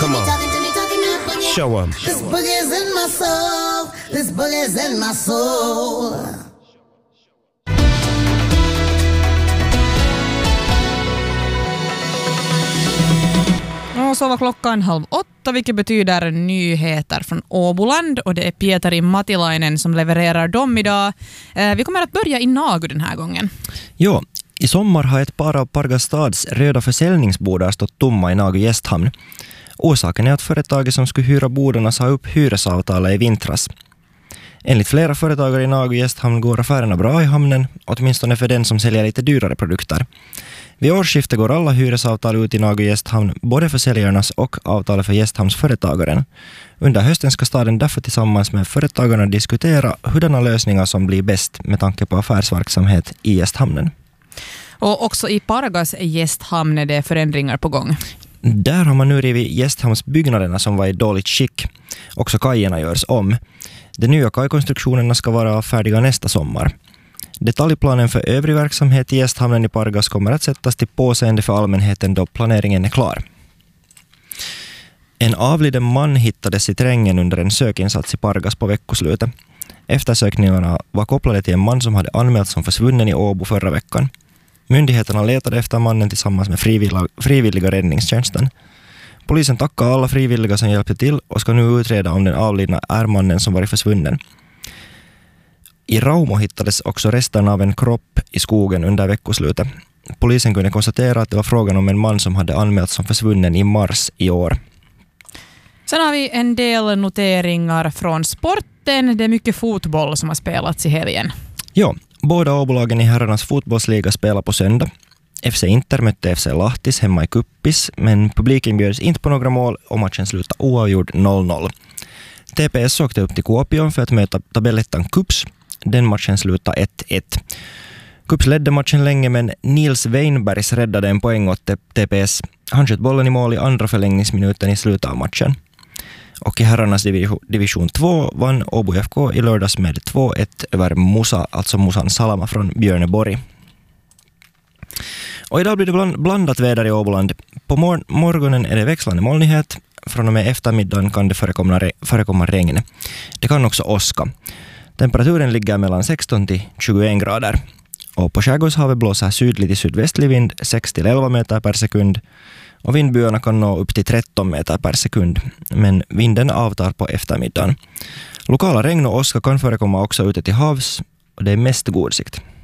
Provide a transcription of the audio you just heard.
Come on. Show 'em. This boogie's in my soul. This boogie's in my soul. Och så var klockan 7:30, vilket betyder nyheter från Åboland, och det är Pietari Matilainen som levererar dem idag. Vi kommer att börja i Nagu den här gången. Ja, i sommar har ett par av Pargastads röda försäljningsbodar stått tomma i Nagu gästhamn. Orsaken är att företaget som skulle hyra bodarna sa upp hyresavtalet i vintras. Enligt flera företagare i Nagu gästhamn går affärerna bra i hamnen, åtminstone för den som säljer lite dyrare produkter. Vid årsskiftet går alla hyresavtal ut i Nagu gästhamn, både för säljarnas och avtalet för gästhamnsföretagaren. Under hösten ska staden därför tillsammans med företagarna diskutera hurdana lösningar som blir bäst med tanke på affärsverksamhet i gästhamnen. Och också i Pargas gästhamn är det förändringar på gång. Där har man nu rivit gästhamnsbyggnaderna som var i dåligt skick. Också kajerna görs om. De nya kajkonstruktionerna ska vara färdiga nästa sommar. Detaljplanen för övrig verksamhet i gästhamnen i Pargas kommer att sättas till påseende för allmänheten då planeringen är klar. En avliden man hittades i terrängen under en sökinsats i Pargas på veckoslutet. Eftersökningarna var kopplade till en man som hade anmälts som försvunnen i Åbo förra veckan. Myndigheterna letade efter mannen tillsammans med frivilliga räddningstjänsten. Polisen tackar alla frivilliga som hjälpte till och ska nu utreda om den avlidna är mannen som varit försvunnen. I Raumo hittades också resterna av en kropp i skogen under veckoslutet. Polisen kunde konstatera att det var frågan om en man som hade anmälts som försvunnen i mars i år. Sen har vi en del noteringar från sporten. Det är mycket fotboll som har spelats i helgen. Ja, båda Åbolagen i herrarnas fotbollsliga spelar på söndag. FC Inter mötte FC Lahtis hemma i Kuppis, men publiken bjöds inte på några mål och matchen slutade oavgjord 0-0. TPS åkte upp till Kuopio för att möta tabellettan Kups. Den matchen slutade 1-1. Kups ledde matchen länge, men Nils Weinbergs räddade en poäng åt TPS. Han sköt bollen i mål i andra förlängningsminuten i slutet av matchen. Och i herrarnas division 2 vann Åbo FK i lördags med 2-1 över Musa, alltså Musan Salama från Björneborg. Och idag blir det blandat väder i Åboland. På morgonen är det växlande molnighet. Från och med eftermiddagen kan det förekomma regn. Det kan också åska. Temperaturen ligger mellan 16 till 21 grader. Och på skärgårdshavet blåser sydlig till sydvästlig vind 6 till 11 meter per sekund. Och vindbyarna kan nå upp till 13 meter per sekund. Men vinden avtar på eftermiddagen. Lokala regn och åska kan förekomma också ute till havs. Och det är mest god sikt.